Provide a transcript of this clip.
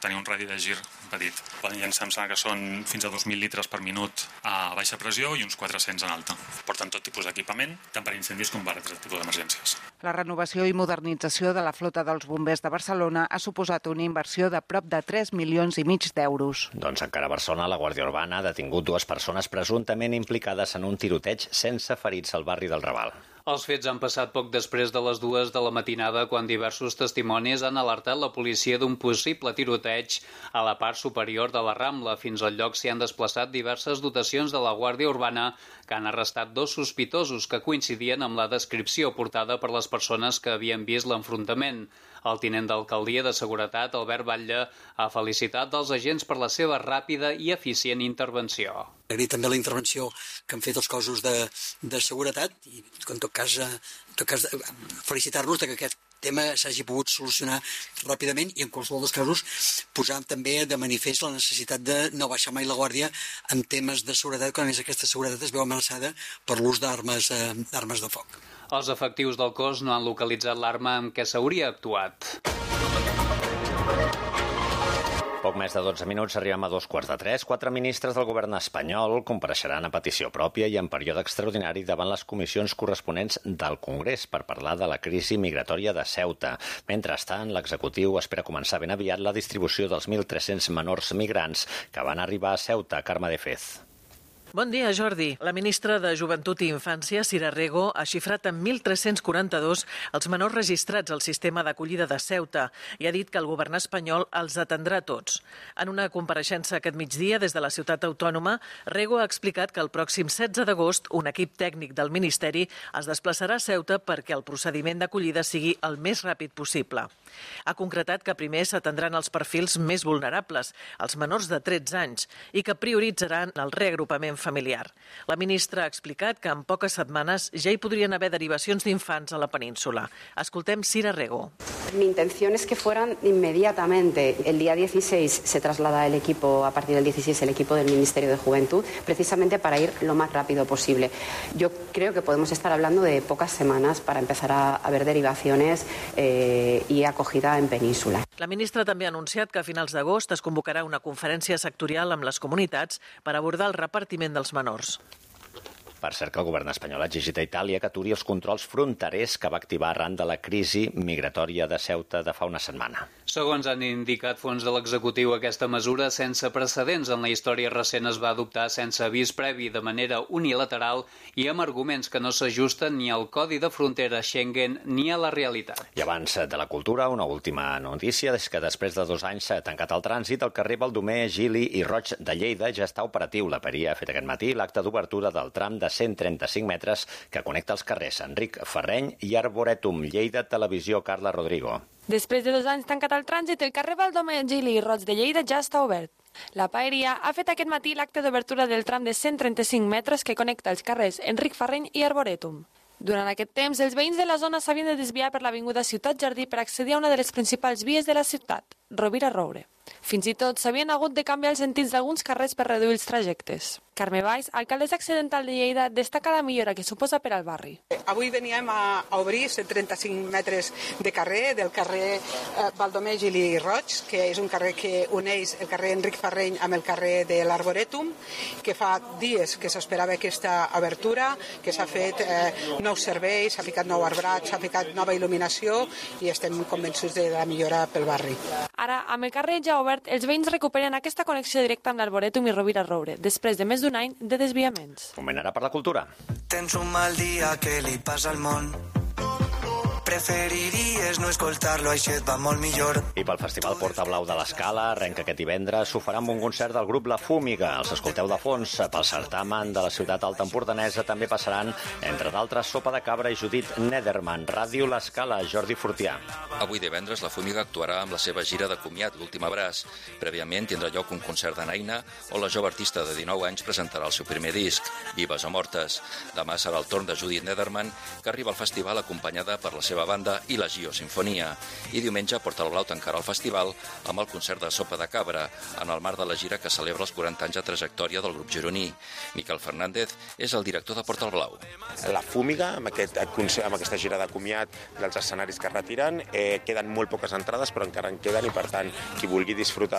tenir un radi de gir petit. Poden llançar, em sembla que són fins a 2.000 litres per minut a baixa pressió i uns 400 en alta. Porten tot tipus d'equipament, tant per incendis com per altres tipus d'emergències. La renovació i modernització de la flota dels bombers de Barcelona ha suposat una inversió de prop de 3,5 milions d'euros. Doncs encara a Barcelona, la Guàrdia Urbana ha detingut 2 persones presumptament implicades en un tiroteig sense ferits al barri del Raval. Els fets han passat poc després de les 2 de la matinada, quan diversos testimonis han alertat la policia d'un possible tiroteig a la part superior de la Rambla. Fins al lloc s'hi han desplaçat diverses dotacions de la Guàrdia Urbana, que han arrestat 2 sospitosos que coincidien amb la descripció portada per les persones que havien vist l'enfrontament. El tinent d'alcaldia de Seguretat, Albert Batlle, ha felicitat els agents per la seva ràpida i eficient intervenció. Agrair també la intervenció que han fet els cossos de seguretat i, en tot cas felicitar-nos que aquest tema s'hagi pogut solucionar ràpidament i en qualsevol dels casos posar també de manifest la necessitat de no baixar mai la guàrdia en temes de seguretat, quan a més aquesta seguretat es veu amenaçada per l'ús d'armes de foc. Els efectius del cos no han localitzat l'arma amb què s'hauria actuat. Poc més de 12 minuts, arribem a 2:45. 4 ministres del govern espanyol compareixeran a petició pròpia i en període extraordinari davant les comissions corresponents del Congrés per parlar de la crisi migratòria de Ceuta. Mentrestant, l'executiu espera començar ben aviat la distribució dels 1.300 menors migrants que van arribar a Ceuta. Carme de Fez. Bon dia, Jordi. La ministra de Joventut i Infància, Sira Rego, ha xifrat en 1.342 els menors registrats al sistema d'acollida de Ceuta i ha dit que el govern espanyol els atendrà tots. En una compareixença aquest migdia des de la ciutat autònoma, Rego ha explicat que el pròxim 16 d'agost un equip tècnic del Ministeri es desplaçarà a Ceuta perquè el procediment d'acollida sigui el més ràpid possible. Ha concretat que primer s'atendran els perfils més vulnerables, els menors de 13 anys, i que prioritzaran el reagrupament familiar. La ministra ha explicat que en poques setmanes ja hi podrien haver derivacions d'infants a la península. Escoltem Sira Rego. Mi intención es que fueran inmediatamente. El día 16 se traslada el equipo, a partir del 16, el equipo del Ministerio de Juventud, precisamente para ir lo más rápido posible. Yo creo que podemos estar hablando de pocas semanas para empezar a ver derivaciones y acogida en península. La ministra també ha anunciat que a finals d'agost es convocarà una conferència sectorial amb les comunitats per abordar el repartiment dels menors. Per cert, que el govern espanyol ha exigit a Itàlia que aturi els controls fronterers que va activar arran de la crisi migratòria de Ceuta de fa una setmana. Segons han indicat fons de l'executiu, aquesta mesura sense precedents en la història recent es va adoptar sense avís previ, de manera unilateral i amb arguments que no s'ajusten ni al Codi de Frontera Schengen ni a la realitat. I abans de la cultura, una última notícia és que després de 2 anys s'ha tancat el trànsit, el carrer Baldomer, Gili i Roig de Lleida ja està operatiu. La Peria ha fet aquest matí l'acte d'obertura del tram de 135 metres que connecta els carrers Enric Ferreny i Arboretum. Lleida Televisió, Carla Rodrigo. Després de 2 anys tancat al trànsit, el carrer Baldomer, Gili i Roig de Lleida ja està obert. La Paeria ha fet aquest matí l'acte d'obertura del tram de 135 metres que connecta els carrers Enric Ferreny i Arboretum. Durant aquest temps, els veïns de la zona s'havien de desviar per l'avinguda Ciutat Jardí per accedir a una de les principals vies de la ciutat, Rovira Roure. Fins i tot s'havien hagut de canviar els sentits d'alguns carrers per reduir els trajectes. Carme Valls, alcaldessa accidental de Lleida, destaca la millora que suposa per al barri. Avui veníem a obrir 135 metres de carrer, del carrer Baldomer, Gili i Roig, que és un carrer que uneix el carrer Enric Ferreny amb el carrer de l'Arboretum, que fa dies que s'esperava aquesta obertura, que s'ha fet nous serveis, s'ha ficat nou arbrat, s'ha ficat nova il·luminació i estem convençuts de la millora pel barri. Ara, amb el carrer ja obert, els veïns recuperen aquesta connexió directa amb l'Arboretum i Rovira Roure, després de més d'un any de desviaments. Moment ara per la cultura. Tens un mal dia que li passa al món. Preferiries no escoltar-lo, així et va molt millor. I pel Festival Porta Blau de l'Escala arrenca aquest divendres, s'ho farà amb un concert del grup La Fúmiga. Els escolteu de fons. Pel certamen de la ciutat alta empordanesa també passaran, entre d'altres, Sopa de Cabra i Judit Nederman. Ràdio L'Escala, Jordi Fortià. Avui divendres La Fúmiga actuarà amb la seva gira de comiat, L'Últim Abraç. Prèviament tindrà lloc un concert de Naina, on la jove artista de 19 anys presentarà el seu primer disc, Vives o Mortes. Demà serà el torn de Judit Nederman, que arriba al festival acompanyada per la seva seva banda i la Gio Sinfonia. I diumenge Portal Blau tancarà el festival amb el concert de Sopa de Cabra, en el marc de la gira que celebra els 40 anys de trajectòria del grup gironí. Miquel Fernández és el director de Portal Blau. La fúmiga, amb aquesta gira de comiat dels escenaris que es retiren, queden molt poques entrades, però encara en queden, i per tant, qui vulgui disfrutar